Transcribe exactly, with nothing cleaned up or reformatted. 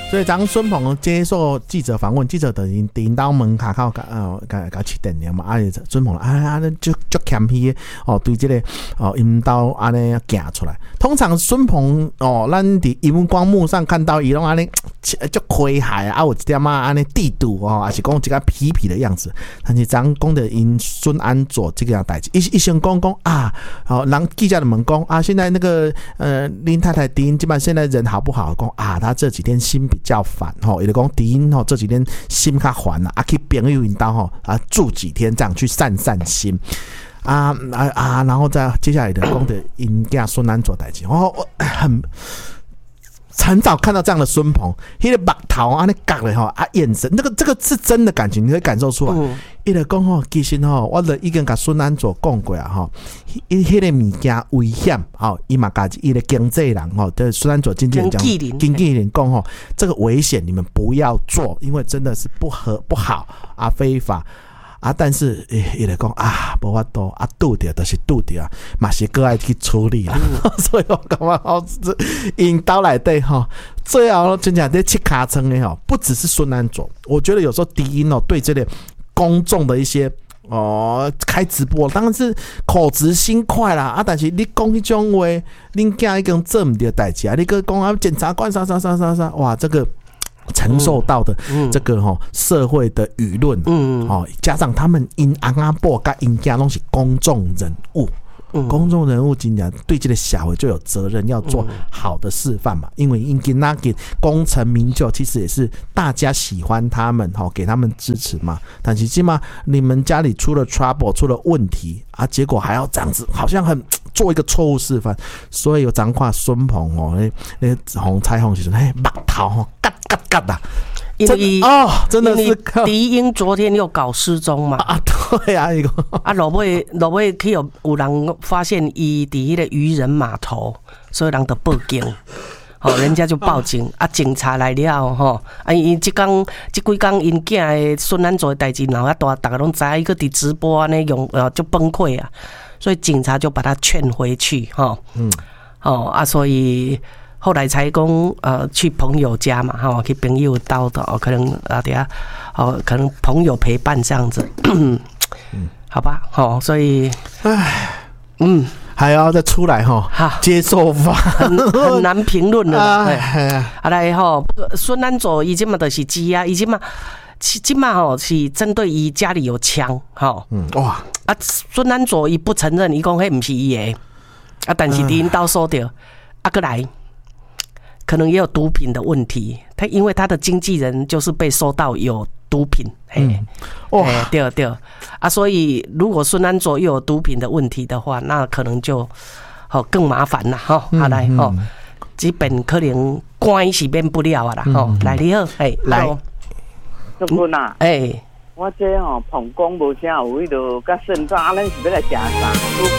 所以当孙鹏接受记者访问，记者等于顶到门卡靠呃甲甲七点钟嘛，啊孙鹏啊啊就就谦虚哦，对这个哦引导安尼行出来。通常孙鹏哦，咱伫荧光幕上看到伊拢安尼就亏海啊，有一点啊安尼地度哦，还是讲一个痞痞的样子。但是咱讲的因孙安佐这个样代志，一一先讲讲啊，哦，人记者的问讲啊，现在那个呃林太太迪英基本上现在人好不好？讲啊，他这几天心比较烦吼，伊就讲迪英吼这几天心较烦啊，啊去朋友引导吼啊住几天这样去散散心。啊啊啊！然后再接下来的讲的因囝孙安佐代志，我我很很早看到这样的孙鹏，那个目头啊，那角的吼啊，眼神，那个这个是真的感情，你会感受出来。伊就讲吼，其实吼，我就已经甲孙安佐讲过啊，吼，伊迄个物件危险，吼，伊嘛家己伊的经纪人吼，对孙安佐经纪人讲，经纪人讲吼，这个危险你们不要做，因为真的是不合不好啊，非法。啊，但是伊来讲啊，无法度啊，拄着就是拄着，嘛是搁爱去处理啦。嗯、所以我感觉吼，引导内底吼，最后真正在切卡层的吼，不只是孙安佐，我觉得有时候迪英哦，对这类公众的一些哦开直播，当然是口直心快啦啊，但是你讲迄种话，恁囝已经做唔到代志啊，你个讲啊检察官啥啥啥啥啥，哇，这个。承受到的这个吼社会的舆论，嗯，哦，加上他们因阿阿伯跟因家拢是公众人物，嗯、公众人物真正对这个小孩就有责任要做好的示范嘛。因为因给那给功成名就，其实也是大家喜欢他们，哈，给他们支持嘛。但是起码你们家里出了 trouble 出了问题啊，结果还要这样子，好像很。做一个错误示范，所以有张看孙鹏哦，那那红彩虹其实嘿，目头吼，嘎嘎嘎的， 因为哦，真的是迪英昨天又搞失踪嘛， 啊，对啊，一个啊，落尾落尾去有有人发现伊伫迄个渔人码头，所以人就报警。哦，人家就报警啊，警察来了吼，啊，因即工即几工因囝的孙安佐的代志闹遐大，大家拢知影，伊个伫直播安尼用呃就崩溃啊，所以警察就把他劝回去吼，嗯，哦啊，所以后来才讲呃去朋友家嘛，吼，去朋友叨叨，可能啊等下哦，可能朋友陪伴这样子，嗯，好吧，好，所以，唉，嗯。 还要再出来哈，接受法很很难评论了。啊，来吼，孙安佐伊即嘛就是鸡啊，伊即嘛，即嘛吼是针对伊家里有枪，吼，嗯哇，啊孙安佐伊不承认，伊讲迄唔是伊的，啊但是因兜收着，啊过来，可能也有毒品的问题，他因为他的经纪人就是被收到有。毒品，嘿，嗯、哦，对对，啊，所以如果孙安佐又有毒品的问题的话，那可能就好更麻烦啦，哈、嗯，好来，吼、嗯，基本可能关是免不了啊啦，吼、嗯，来你好，哎，来， 叔君啊， 哎， 我这吼膀胱无啥有迄落甲肾脏，啊，咱是要来食啥？